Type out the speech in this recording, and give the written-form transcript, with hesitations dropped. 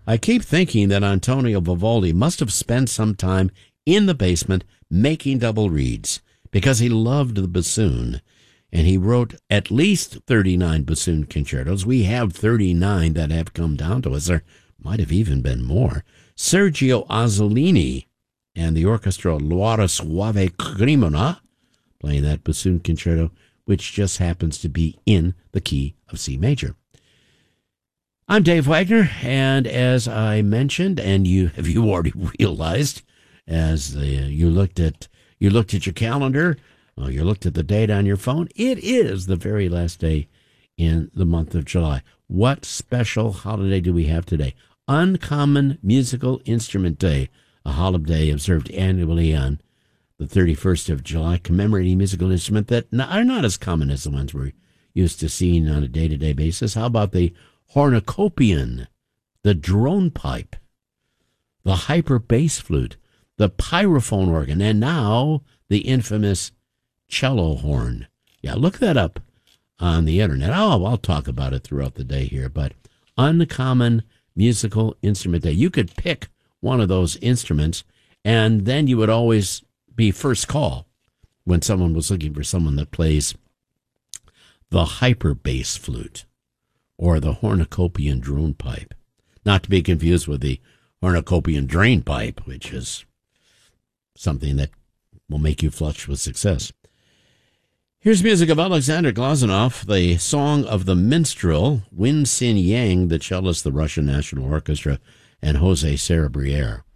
I keep thinking that Antonio Vivaldi must have spent some time in the basement making double reeds because he loved the bassoon, and he wrote at least 39 bassoon concertos. We have 39 that have come down to us. There might have even been more. Sergio Azzolini and the orchestra Luara Suave Cremona playing that bassoon concerto, which just happens to be in the key of C major. I'm Dave Wagner, and as I mentioned, and you already realized, as you looked at your calendar, or you looked at the date on your phone, it is the very last day in the month of July. What special holiday do we have today? Uncommon Musical Instrument Day, a holiday observed annually on the 31st of July, commemorating musical instruments that are not as common as the ones we're used to seeing on a day-to-day basis. How about the hornicopian, the drone pipe, the hyper bass flute, the pyrophone organ, and now the infamous cello horn? Yeah, look that up on the internet. Oh, I'll talk about it throughout the day here, but Uncommon Musical Instrument Day. You could pick one of those instruments, and then you would always be first call when someone was looking for someone that plays the hyper bass flute or the hornicopian drone pipe. Not to be confused with the hornicopian drain pipe, which is something that will make you flush with success. Here's music of Alexander Glazunov, the Song of the Minstrel, Wen Xin Yang, the cellist, the Russian National Orchestra, and Jose Sarabriere.